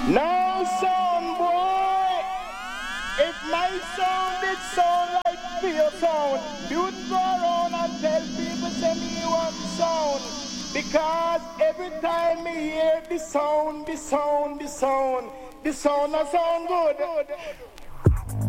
Now, sound boy, if my sound did sound like your sound, you'd go around and tell people send me one sound. Because every time me hear the sound, the sound, the sound, the sound that sound good.